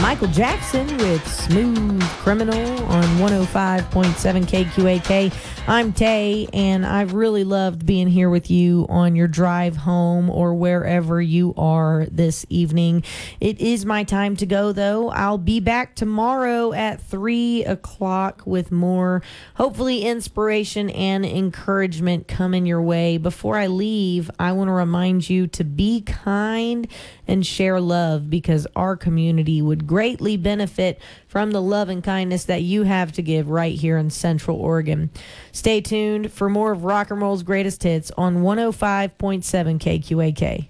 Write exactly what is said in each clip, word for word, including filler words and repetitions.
Michael Jackson with Smooth Criminal on one oh five point seven K Q A K. I'm Tay, and I've really loved being here with you on your drive home or wherever you are this evening. It is my time to go, though. I'll be back tomorrow at three o'clock with more, hopefully, inspiration and encouragement coming your way. Before I leave, I want to remind you to be kind and share love, because our community would greatly benefit from the love and kindness that you have to give right here in Central Oregon. Stay tuned for more of Rock and Roll's greatest hits on one oh five point seven K Q A K.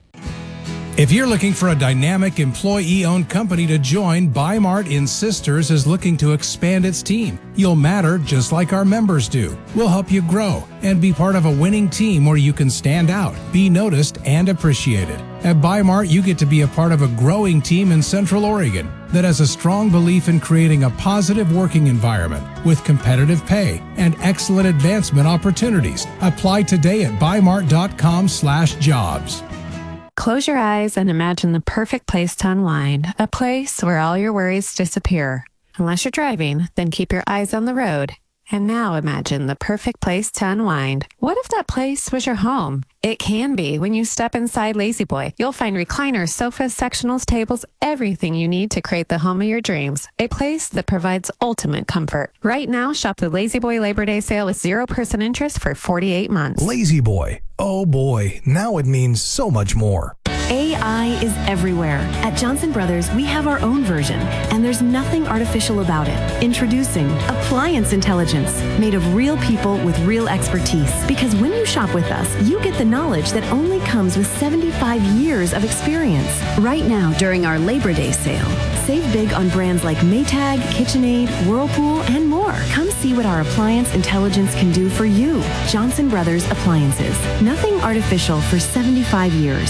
If you're looking for a dynamic employee-owned company to join, Bi-Mart in Sisters is looking to expand its team. You'll matter just like our members do. We'll help you grow and be part of a winning team where you can stand out, be noticed, and appreciated. At Bi-Mart, you get to be a part of a growing team in Central Oregon that has a strong belief in creating a positive working environment with competitive pay and excellent advancement opportunities. Apply today at bimart.com slash jobs. Close your eyes and imagine the perfect place to unwind, a place where all your worries disappear. Unless you're driving, then keep your eyes on the road. And now imagine the perfect place to unwind. What if that place was your home? It can be. When you step inside Lazy Boy, you'll find recliners, sofas, sectionals, tables, everything you need to create the home of your dreams. A place that provides ultimate comfort. Right now, shop the Lazy Boy Labor Day sale with zero percent interest for forty-eight months. Lazy Boy. Oh boy, now it means so much more. A I is everywhere. At Johnson Brothers, we have our own version, and there's nothing artificial about it. Introducing Appliance Intelligence, made of real people with real expertise. Because when you shop with us, you get the knowledge that only comes with seventy-five years of experience. Right now, during our Labor Day sale, save big on brands like Maytag, KitchenAid, Whirlpool, and more. Come see what our Appliance Intelligence can do for you. Johnson Brothers Appliances. Nothing artificial for seventy-five years.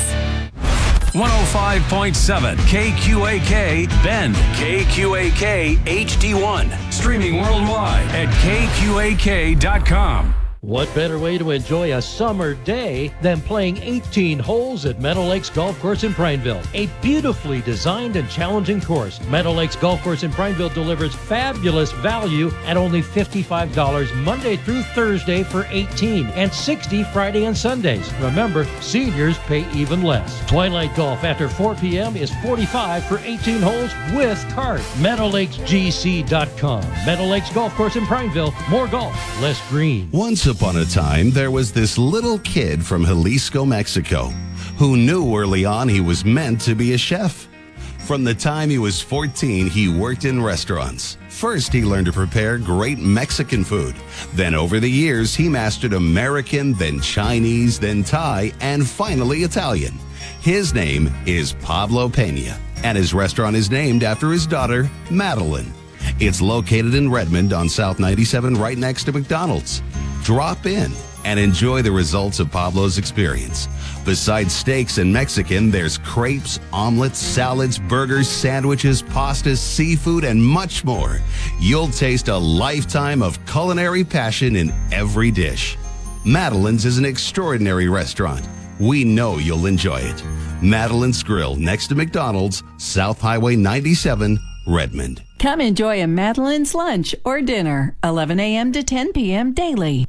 one oh five point seven K Q A K Bend, K Q A K H D one. Streaming worldwide at K Q A K dot com. What better way to enjoy a summer day than playing eighteen holes at Meadow Lakes Golf Course in Prineville? A beautifully designed and challenging course, Meadow Lakes Golf Course in Prineville delivers fabulous value at only fifty-five dollars Monday through Thursday for eighteen and sixty dollars Friday and Sundays. Remember, seniors pay even less. Twilight Golf after four p.m. is forty-five dollars for eighteen holes with cart. Meadow Lakes G C dot com. Meadow Lakes Golf Course in Prineville. More golf, less green. Once upon a time, there was this little kid from Jalisco, Mexico, who knew early on he was meant to be a chef. From the time he was fourteen, he worked in restaurants. First, he learned to prepare great Mexican food. Then over the years, he mastered American, then Chinese, then Thai, and finally Italian. His name is Pablo Pena, and his restaurant is named after his daughter, Madeline. It's located in Redmond on South ninety-seven, right next to McDonald's. Drop in and enjoy the results of Pablo's experience. Besides steaks and Mexican, there's crepes, omelets, salads, burgers, sandwiches, pastas, seafood, and much more. You'll taste a lifetime of culinary passion in every dish. Madeline's is an extraordinary restaurant. We know you'll enjoy it. Madeline's Grill, next to McDonald's, South Highway ninety-seven, Redmond. Come enjoy a Madeline's lunch or dinner, eleven a.m. to ten p.m. daily.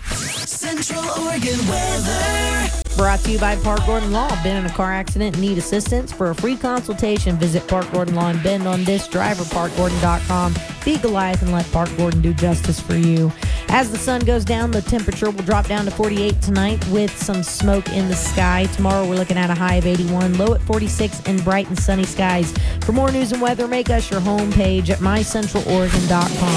Central Oregon weather. Brought to you by Park Gordon Law. Been in a car accident and need assistance? For a free consultation, visit Park Gordon Law and Bend on this. Drive or park gordon dot com. Be Goliath and let Park Gordon do justice for you. As the sun goes down, the temperature will drop down to forty-eight tonight with some smoke in the sky. Tomorrow we're looking at a high of eighty-one, low at forty-six, and bright and sunny skies. For more news and weather, make us your homepage at my central oregon dot com.